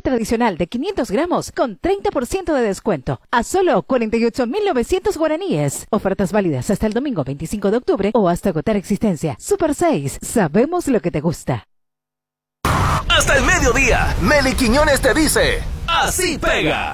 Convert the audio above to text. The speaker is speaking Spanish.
tradicional de 500 gramos con 30% de descuento. A solo 48.900 guaraníes. Ofertas válidas hasta el domingo 25 de octubre o hasta agotar existencia. Super 6. Sabemos lo que te gusta. Hasta el mediodía, Meli Quiñones te dice, así pega.